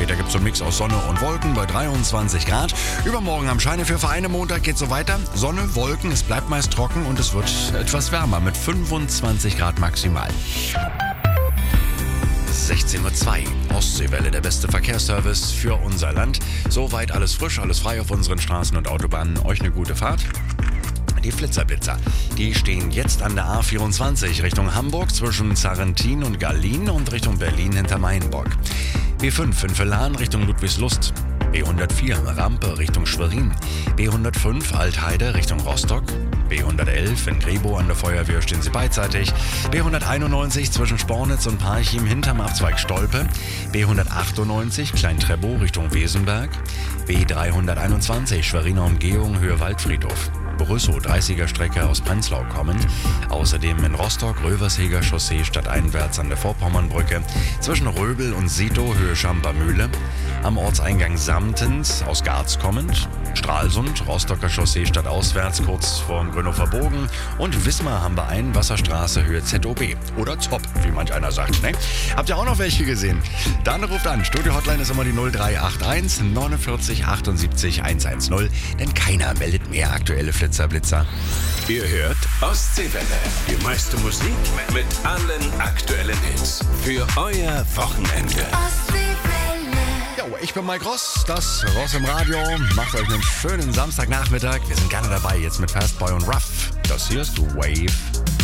Später gibt es so einen Mix aus Sonne und Wolken bei 23 Grad. Übermorgen am Scheine für Vereine Montag geht so weiter. Sonne, Wolken, es bleibt meist trocken und es wird etwas wärmer mit 25 Grad maximal. 16:02 Uhr. Ostseewelle, der beste Verkehrsservice für unser Land. Soweit alles frisch, alles frei auf unseren Straßen und Autobahnen. Euch eine gute Fahrt. Die Flitzer-Blitzer, die stehen jetzt an der A24 Richtung Hamburg zwischen Sarrentin und Gallien und Richtung Berlin hinter Mainburg. B5 in Villahn Richtung Ludwigslust. B104 Rampe Richtung Schwerin. B105 Altheide Richtung Rostock. B111 in Grebo an der Feuerwehr stehen sie beidseitig. B191 zwischen Spornitz und Parchim hinterm Abzweig Stolpe. B198 Klein-Treppow Richtung Wesenberg. B321 Schweriner Umgehung Höhe Waldfriedhof. Brüssow 30er Strecke aus Prenzlau kommend. Außerdem in Rostock Röversheger Chaussee stadteinwärts an der Vorpommernbrücke. Zwischen Röbel und Sito Höhe Schampermühle. Am Ortseingang Samtens aus Garz kommend. Stralsund Rostocker Chaussee stadtauswärts kurz vor dem Grünhofer Bogen. Und Wismar haben wir einen Wasserstraße Höhe ZOB. Oder ZOP, wie manch einer sagt. Ne? Habt ihr auch noch welche gesehen? Dann ruft an. Studio-Hotline ist immer die 0381 49 78 110. Denn keiner meldet mehr aktuelle Flitzer-Blitzer. Ihr hört Ostseewelle. Die meiste Musik mit allen aktuellen Hits. Für euer Wochenende. Jo, ich bin Mike Ross, das Ross im Radio. Macht euch einen schönen Samstagnachmittag. Wir sind gerne dabei jetzt mit Fastboy und Ruff. Das hier ist Wave.